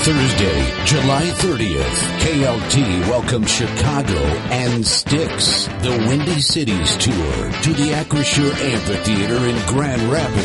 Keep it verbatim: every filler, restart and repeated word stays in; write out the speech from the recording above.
Thursday, July thirtieth, K L T welcomes Chicago and Styx, the Windy Cities Tour, to the Acrisure Amphitheater in Grand Rapids.